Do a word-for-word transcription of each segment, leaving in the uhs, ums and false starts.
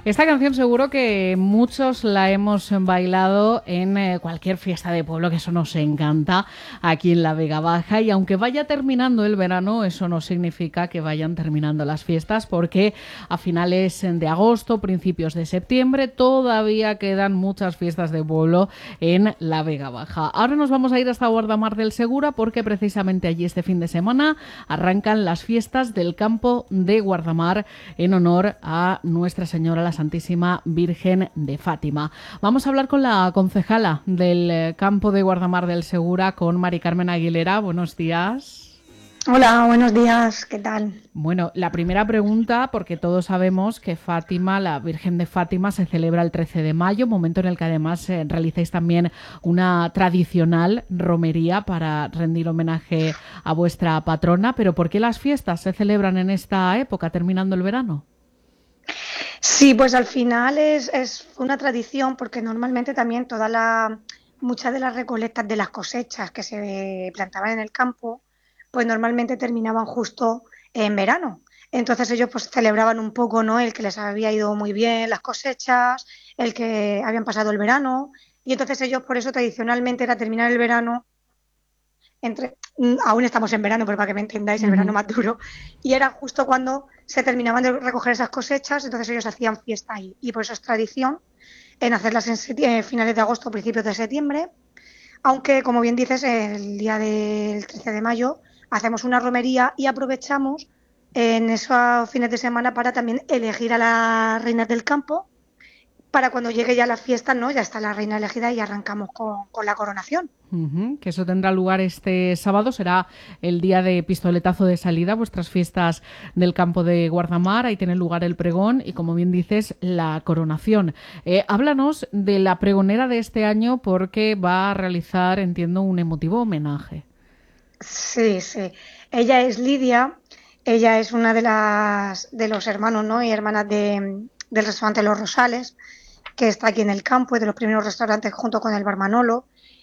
Esta canción seguro que muchos la hemos bailado en eh, cualquier fiesta de pueblo, que eso nos encanta aquí en la Vega Baja. Y aunque vaya terminando el verano, eso no significa que vayan terminando las fiestas, porque a finales de agosto, principios de septiembre, todavía quedan muchas fiestas de pueblo en la Vega Baja. Ahora nos vamos a ir hasta Guardamar del Segura, porque precisamente allí este fin de semana arrancan las fiestas del campo de Guardamar en honor a Nuestra Señora la Santísima Virgen de Fátima. Vamos a hablar con la concejala del campo de Guardamar del Segura, con Mari Carmen Aguilera. Buenos días. Hola, buenos días, ¿qué tal? Bueno, la primera pregunta, porque todos sabemos que Fátima, la Virgen de Fátima, se celebra el trece de mayo, momento en el que además eh, realizáis también una tradicional romería para rendir homenaje a vuestra patrona. Pero ¿por qué las fiestas se celebran en esta época, terminando el verano? Sí, pues al final es, es una tradición porque normalmente también toda la, muchas de las recolectas de las cosechas que se plantaban en el campo, pues normalmente terminaban justo en verano. Entonces ellos pues celebraban un poco, ¿no? El que les había ido muy bien las cosechas, el que habían pasado el verano, y entonces ellos por eso tradicionalmente era terminar el verano entre, mm, aún estamos en verano, pero para que me entendáis, el verano Uh-huh. más duro, y era justo cuando se terminaban de recoger esas cosechas, entonces ellos hacían fiesta ahí, y por eso es tradición en hacerlas en seti- finales de agosto, principios de septiembre, aunque, como bien dices, el día del trece de mayo hacemos una romería y aprovechamos en esos fines de semana para también elegir a las reinas del campo, para cuando llegue ya la fiesta, ¿no? Ya está la reina elegida y arrancamos con, con la coronación. Uh-huh. Que eso tendrá lugar este sábado, será el día de pistoletazo de salida, vuestras fiestas del campo de Guardamar. Ahí tiene lugar el pregón y, como bien dices, la coronación. Eh, háblanos de la pregonera de este año, porque va a realizar, entiendo, un emotivo homenaje. Sí, sí. Ella es Lidia, ella es una de las de los hermanos, ¿no? Y hermanas de, del restaurante Los Rosales, que está aquí en el campo, es de los primeros restaurantes junto con el Bar Manolo.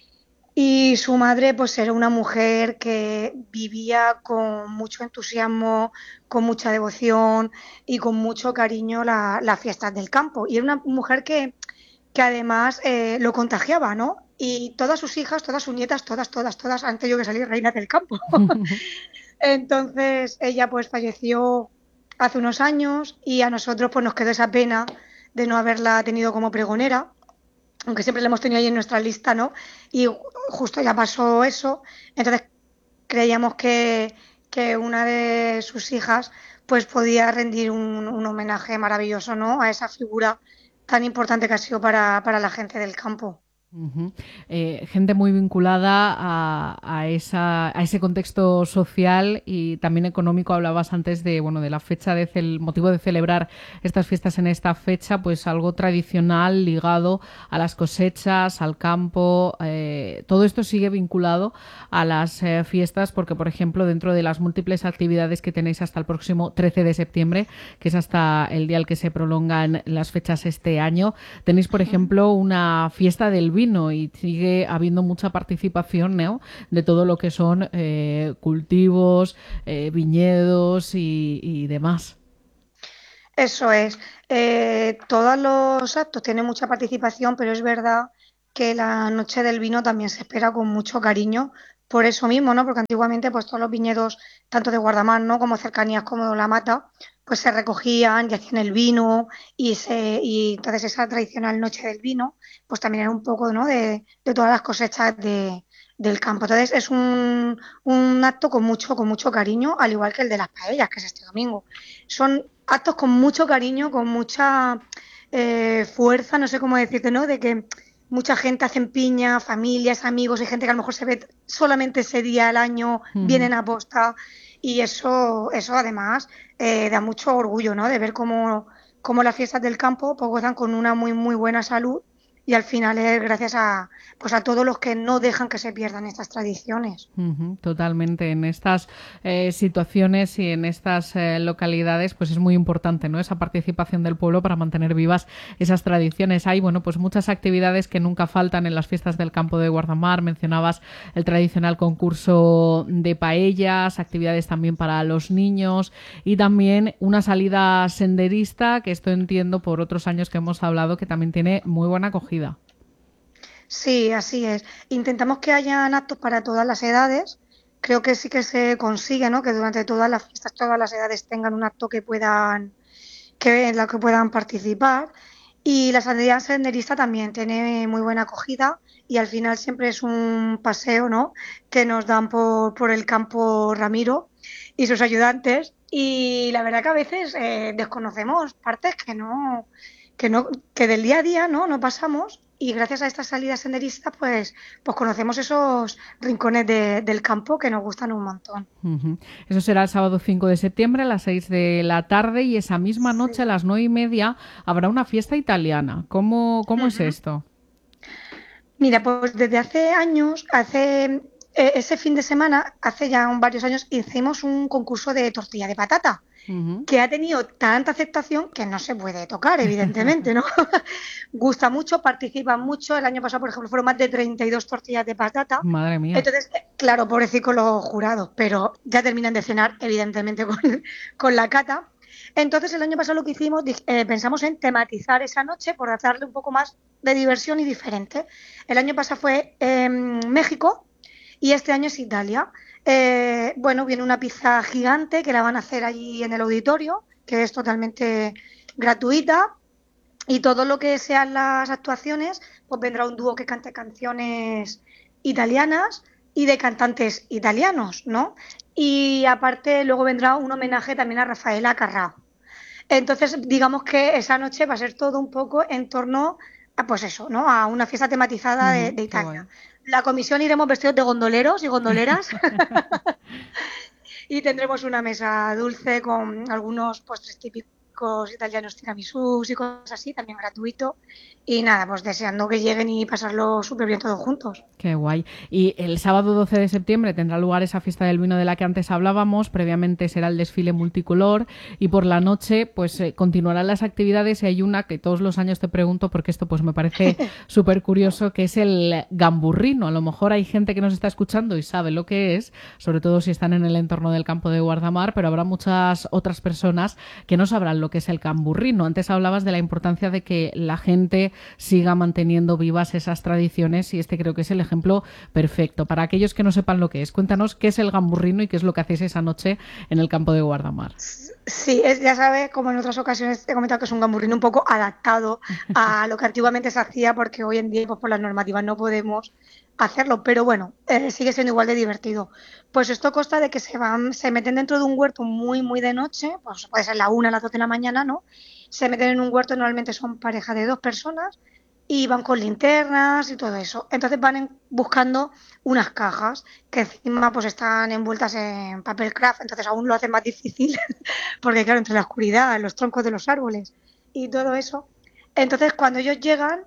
Y su madre, pues era una mujer que vivía con mucho entusiasmo, con mucha devoción y con mucho cariño la- las fiestas del campo. Y era una mujer que, que además eh, lo contagiaba, ¿no? Y todas sus hijas, todas sus nietas, todas, todas, todas han tenido que salir reinas del campo. Entonces ella pues falleció hace unos años y a nosotros pues nos quedó esa pena de no haberla tenido como pregonera, aunque siempre la hemos tenido ahí en nuestra lista, ¿no? Y justo ya pasó eso, entonces creíamos que, que una de sus hijas pues podía rendir un, un homenaje maravilloso, ¿no? A esa figura tan importante que ha sido para, para la gente del campo. Uh-huh. Eh, gente muy vinculada a, a, esa, a ese contexto social y también económico. Hablabas antes de, bueno, de la fecha, de el motivo de celebrar estas fiestas en esta fecha, pues algo tradicional ligado a las cosechas, al campo. Eh, todo esto sigue vinculado a las eh, fiestas, porque, por ejemplo, dentro de las múltiples actividades que tenéis hasta el próximo trece de septiembre, que es hasta el día al que se prolongan las fechas este año, tenéis, por ejemplo, una fiesta del vino, y sigue habiendo mucha participación, ¿no?, de todo lo que son eh, cultivos, eh, viñedos y, y demás. Eso es. Eh, todos los actos tienen mucha participación, pero es verdad que la noche del vino también se espera con mucho cariño. Por eso mismo, ¿no? Porque antiguamente, pues todos los viñedos, tanto de Guardamar, ¿no? Como cercanías como La Mata, pues se recogían y hacían el vino y se, y entonces esa tradicional noche del vino, pues también era un poco, ¿no? De, de todas las cosechas de, del campo. Entonces es un, un acto con mucho, con mucho cariño, al igual que el de las paellas, que es este domingo. Son actos con mucho cariño, con mucha eh, fuerza, no sé cómo decirte, ¿no? De que mucha gente hace piña, familias, amigos, y gente que a lo mejor se ve solamente ese día al año, Uh-huh. vienen a posta, y eso, eso además eh, da mucho orgullo, ¿no? De ver cómo, cómo las fiestas del campo pues gozan con una muy, muy buena salud y al final es gracias a, pues a todos los que no dejan que se pierdan estas tradiciones. Uh-huh, totalmente. En estas eh, situaciones y en estas eh, localidades, pues es muy importante, ¿no? Esa participación del pueblo para mantener vivas esas tradiciones. Hay, bueno, pues muchas actividades que nunca faltan en las fiestas del Campo de Guardamar. Mencionabas el tradicional concurso de paellas, actividades también para los niños y también una salida senderista, que esto entiendo por otros años que hemos hablado que también tiene muy buena acogida. Sí, así es. Intentamos que hayan actos para todas las edades. Creo que sí que se consigue, ¿no? Que durante todas las fiestas todas las edades tengan un acto que puedan, que en la que puedan participar. Y la sandía senderista también tiene muy buena acogida y al final siempre es un paseo, ¿no? Que nos dan por, por el campo Ramiro y sus ayudantes. Y la verdad que a veces eh, desconocemos partes que no, que no, que del día a día, ¿no? No pasamos. Y gracias a estas salidas senderistas, pues, pues conocemos esos rincones de, del campo que nos gustan un montón. Uh-huh. Eso será el sábado cinco de septiembre a las seis de la tarde y esa misma noche a Sí. las nueve y media habrá una fiesta italiana. ¿Cómo, cómo es Ujú. esto? Mira, pues desde hace años, hace eh, ese fin de semana, hace ya un- varios años, hicimos un concurso de tortilla de patata Uh-huh. que ha tenido tanta aceptación que no se puede tocar, evidentemente, ¿no? Gusta mucho, participan mucho. El año pasado, por ejemplo, fueron más de treinta y dos tortillas de patata. Madre mía. Entonces, eh, claro, pobrecicos los jurados, pero ya terminan de cenar, evidentemente, con, con la cata. Entonces, el año pasado lo que hicimos, di- eh, pensamos en tematizar esa noche por darle un poco más de diversión y diferente. El año pasado fue en México y este año es Italia. Eh, bueno, viene una pizza gigante que la van a hacer allí en el auditorio, que es totalmente gratuita. Y todo lo que sean las actuaciones, pues vendrá un dúo que cante canciones italianas y de cantantes italianos, ¿no? Y aparte luego vendrá un homenaje también a Rafaela Carrà. Entonces, digamos que esa noche va a ser todo un poco en torno a, pues eso, ¿no? A una fiesta tematizada de, Uh-huh. de Qué guay. Italia. La comisión iremos vestidos de gondoleros y gondoleras y tendremos una mesa dulce con algunos postres típicos italianos, tiramisús y cosas así, también gratuito. Y nada, pues deseando que lleguen y pasarlo súper bien todos juntos. Qué guay. Y el sábado doce de septiembre tendrá lugar esa fiesta del vino de la que antes hablábamos. Previamente será el desfile multicolor y por la noche pues eh, continuarán las actividades y hay una que todos los años te pregunto porque esto pues me parece súper curioso, que es el gamburrino. A lo mejor hay gente que nos está escuchando y sabe lo que es, sobre todo si están en el entorno del Campo de Guardamar, pero habrá muchas otras personas que no sabrán lo que es el gamburrino. Antes hablabas de la importancia de que la gente siga manteniendo vivas esas tradiciones y este creo que es el ejemplo perfecto. Para aquellos que no sepan lo que es, cuéntanos qué es el gamburrino y qué es lo que hacéis esa noche en el Campo de Guardamar. Sí, es, ya sabes, como en otras ocasiones he comentado que es un gamburrino un poco adaptado a lo que antiguamente se hacía, porque hoy en día pues, por las normativas no podemos hacerlo, pero bueno, eh, sigue siendo igual de divertido. Pues esto consta de que se van, se meten dentro de un huerto muy, muy de noche, pues puede ser la una, las dos de la mañana, ¿no? Se meten en un huerto, normalmente son pareja de dos personas, y van con linternas y todo eso. Entonces van en- buscando unas cajas que encima pues están envueltas en papel craft, entonces aún lo hace más difícil porque claro, entre la oscuridad, los troncos de los árboles y todo eso. Entonces, cuando ellos llegan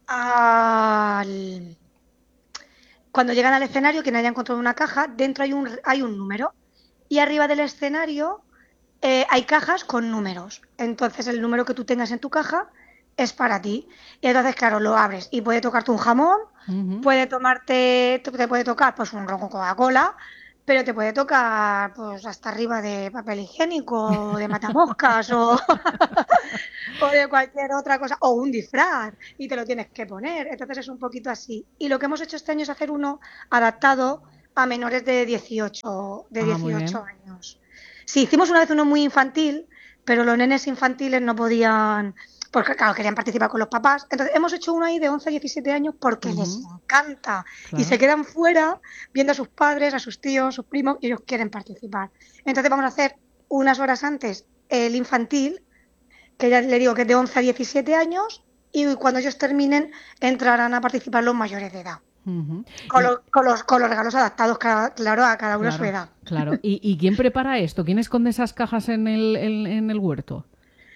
al, cuando llegan al escenario, quien haya encontrado una caja, dentro hay un, hay un número y arriba del escenario eh, hay cajas con números. Entonces, el número que tú tengas en tu caja es para ti. Y entonces, claro, lo abres y puede tocarte un jamón, Uh-huh. puede tomarte, te puede tocar pues un ron con Coca-Cola, pero te puede tocar pues hasta arriba de papel higiénico, de matamoscas o, o de cualquier otra cosa, o un disfraz y te lo tienes que poner. Entonces es un poquito así. Y lo que hemos hecho este año es hacer uno adaptado a menores de dieciocho, de Ah, muy dieciocho bien. años. Sí, hicimos una vez uno muy infantil, pero los nenes infantiles no podían, porque claro, querían participar con los papás. Entonces hemos hecho uno ahí de once a diecisiete años porque les Uh-huh. encanta y se Claro. quedan fuera viendo a sus padres, a sus tíos, a sus primos y ellos quieren participar. Entonces vamos a hacer unas horas antes el infantil, que ya le digo que es de once a diecisiete años, y cuando ellos terminen entrarán a participar los mayores de edad. Uh-huh. Con Y los, con los, con los regalos adaptados, claro, a cada uno a su claro, edad. claro. ¿Y, y quién prepara esto? ¿Quién esconde esas cajas en el, en, en el huerto?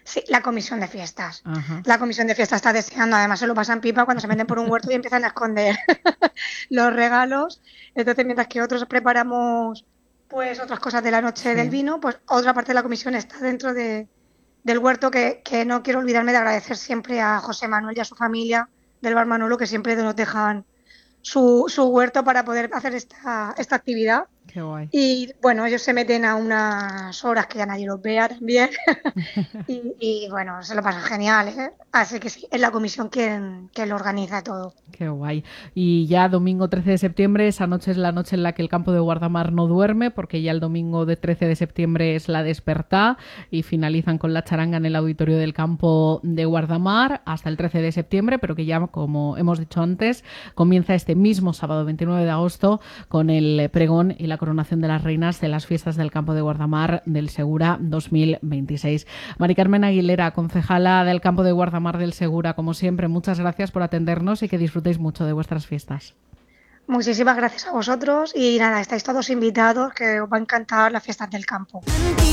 Sí, la comisión de fiestas. Ajá. La comisión de fiestas está deseando, además se lo pasan pipa cuando se meten por un huerto y empiezan a esconder los regalos. Entonces, mientras que otros preparamos pues otras cosas de la noche del Sí. vino, pues otra parte de la comisión está dentro de, del huerto que, que no quiero olvidarme de agradecer siempre a José Manuel y a su familia del Bar Manolo, que siempre nos dejan su, su huerto para poder hacer esta, esta actividad. Qué guay. Y bueno, ellos se meten a unas horas que ya nadie los vea también. y, y bueno, se lo pasan genial, ¿eh? Así que sí, es la comisión quien, quien lo organiza todo. Qué guay. Y ya domingo trece de septiembre, esa noche es la noche en la que el campo de Guardamar no duerme, porque ya el domingo de trece de septiembre es la despertá y finalizan con la charanga en el auditorio del campo de Guardamar hasta el trece de septiembre, pero que ya, como hemos dicho antes, comienza este mismo sábado veintinueve de agosto con el pregón y la coronación de las reinas de las fiestas del campo de Guardamar del Segura dos mil veintiséis. Mari Carmen Aguilera, concejala del campo de Guardamar del Segura, como siempre, muchas gracias por atendernos y que disfrutéis mucho de vuestras fiestas. Muchísimas gracias a vosotros y nada, estáis todos invitados, que os va a encantar las fiestas del campo.